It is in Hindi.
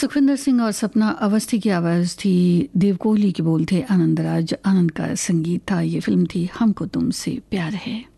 सुखविंदर सिंह और सपना अवस्थी की आवाज़ थी, देव कोहली के बोल थे आनंद राज, आनंद का संगीत था। ये फिल्म थी हमको तुमसे प्यार है।